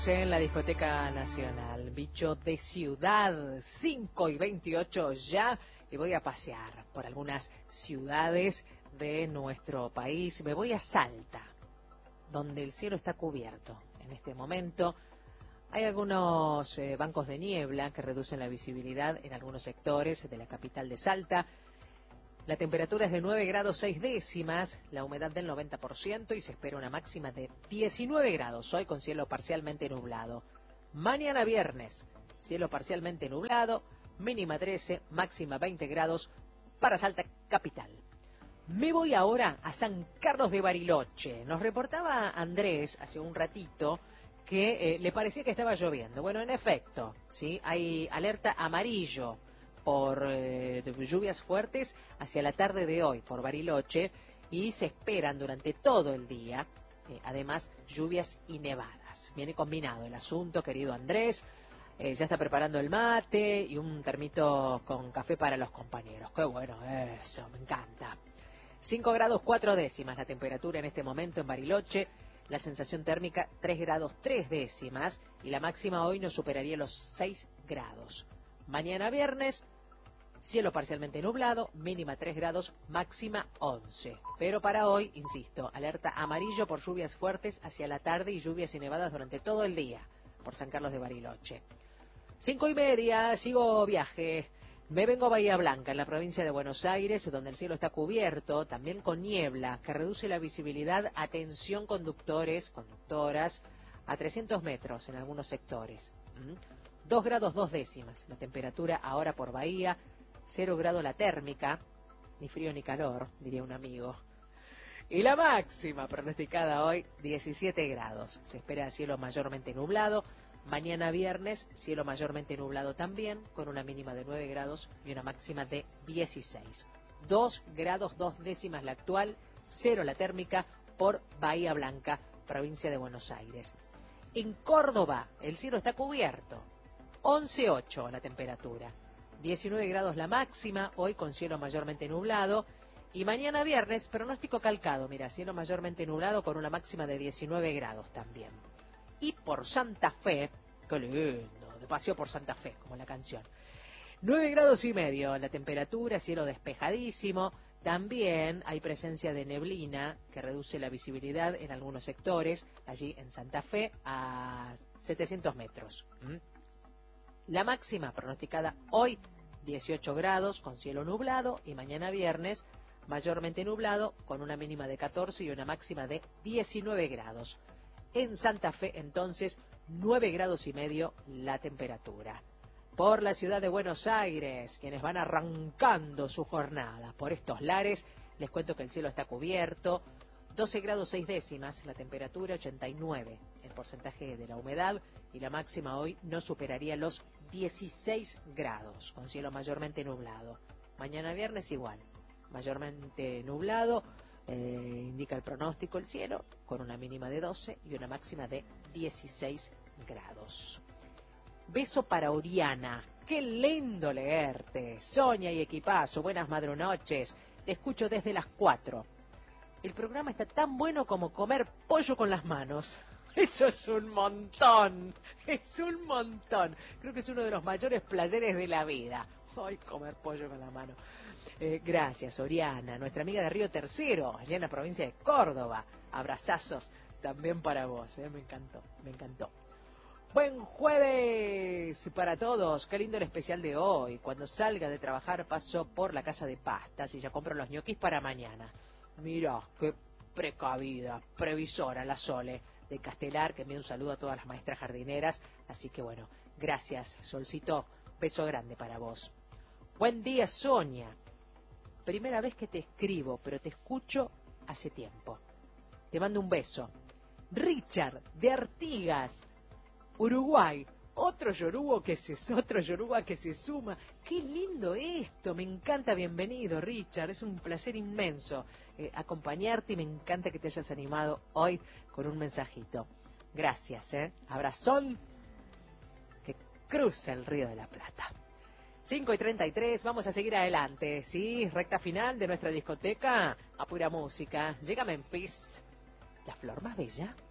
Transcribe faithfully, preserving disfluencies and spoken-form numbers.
En la Discoteca Nacional, bicho de ciudad, cinco y veintiocho ya, y voy a pasear por algunas ciudades de nuestro país. Me voy a Salta, donde el cielo está cubierto. En este momento hay algunos eh, bancos de niebla que reducen la visibilidad en algunos sectores de la capital de Salta. La temperatura es de nueve grados seis décimas, la humedad del noventa por ciento y se espera una máxima de diecinueve grados, hoy con cielo parcialmente nublado. Mañana viernes, cielo parcialmente nublado, mínima trece, máxima veinte grados para Salta capital. Me voy ahora a San Carlos de Bariloche. Nos reportaba Andrés hace un ratito que eh, le parecía que estaba lloviendo. Bueno, en efecto, ¿sí? Hay alerta amarillo por eh, lluvias fuertes hacia la tarde de hoy por Bariloche y se esperan durante todo el día, eh, además lluvias y nevadas. Viene combinado el asunto, querido Andrés, eh, ya está preparando el mate y un termito con café para los compañeros. Qué bueno eso, me encanta. cinco grados cuatro décimas la temperatura en este momento en Bariloche, la sensación térmica tres grados tres décimas y la máxima hoy no superaría los seis grados. Mañana viernes, cielo parcialmente nublado, mínima tres grados, máxima once. Pero para hoy, insisto, alerta amarillo por lluvias fuertes hacia la tarde y lluvias y nevadas durante todo el día por San Carlos de Bariloche. Cinco y media, sigo viaje. Me vengo a Bahía Blanca, en la provincia de Buenos Aires, donde el cielo está cubierto, también con niebla, que reduce la visibilidad. Atención conductores, conductoras, a trescientos metros en algunos sectores. ¿Mm? dos grados dos décimas la temperatura ahora por Bahía, cero grado la térmica, ni frío ni calor, diría un amigo. Y la máxima pronosticada hoy, diecisiete grados. Se espera cielo mayormente nublado. Mañana viernes, cielo mayormente nublado también, con una mínima de nueve grados y una máxima de dieciséis. dos grados dos décimas la actual, cero la térmica por Bahía Blanca, provincia de Buenos Aires. En Córdoba, el cielo está cubierto. once ocho la temperatura, diecinueve grados la máxima, hoy con cielo mayormente nublado, y mañana viernes, pronóstico calcado, mira, cielo mayormente nublado con una máxima de diecinueve grados también. Y por Santa Fe, qué lindo, de paseo por Santa Fe, como la canción, nueve grados y medio la temperatura, cielo despejadísimo, también hay presencia de neblina que reduce la visibilidad en algunos sectores, allí en Santa Fe a setecientos metros. ¿Mm? La máxima pronosticada hoy, dieciocho grados con cielo nublado, y mañana viernes mayormente nublado con una mínima de catorce y una máxima de diecinueve grados. En Santa Fe entonces nueve grados y medio la temperatura. Por la ciudad de Buenos Aires, quienes van arrancando su jornada por estos lares, les cuento que el cielo está cubierto, doce grados seis décimas la temperatura, ochenta y nueve el porcentaje de la humedad y la máxima hoy no superaría los dieciséis grados, con cielo mayormente nublado. Mañana viernes igual, mayormente nublado, eh, indica el pronóstico el cielo, con una mínima de doce y una máxima de dieciséis grados. Beso para Oriana, qué lindo leerte. Sonia y equipazo, buenas madrunoches, te escucho desde las cuatro. El programa está tan bueno como comer pollo con las manos. Eso es un montón, es un montón. Creo que es uno de los mayores placeres de la vida. Ay, comer pollo con la mano. Eh, gracias, Oriana, nuestra amiga de Río Tercero, allá en la provincia de Córdoba. Abrazazos también para vos, eh, me encantó, me encantó. Buen jueves para todos, qué lindo el especial de hoy. Cuando salga de trabajar paso por la casa de pastas y ya compro los ñoquis para mañana. Mirá, qué precavida, previsora la Sole de Castelar, que envía un saludo a todas las maestras jardineras. Así que bueno, gracias, Solcito, beso grande para vos. Buen día, Sonia. Primera vez que te escribo, pero te escucho hace tiempo. Te mando un beso. Richard, de Artigas, Uruguay. Otro yoruba que se otro yoruba que se suma. Qué lindo esto, me encanta. Bienvenido, Richard, es un placer inmenso eh, acompañarte y me encanta que te hayas animado hoy con un mensajito. Gracias, eh. Abrazón que cruza el Río de la Plata. cinco y treinta y tres, vamos a seguir adelante, sí, recta final de nuestra discoteca a pura música. Llega Memphis, la flor más bella.